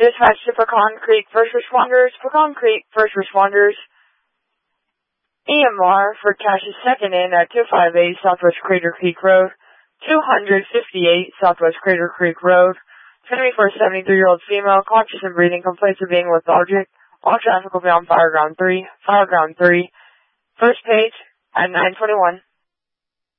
Dispatch to Pecan Creek First Responders. Pecan Creek First Responders. EMR for Cash's second in at 258 Southwest Crater Creek Road. 258 Southwest Crater Creek Road. 74-73-year-old female, conscious and breathing, complaints of being lethargic. All traffic will be on Fireground 3. Fireground 3. First page at 9:21.